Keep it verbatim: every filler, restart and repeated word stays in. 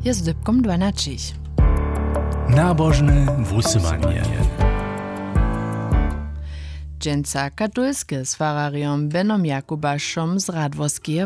jest dybkom dwanaście. Nabożne wusymanie. Dżęca katolskie z farariom Benom Jakubaszom z Radworskie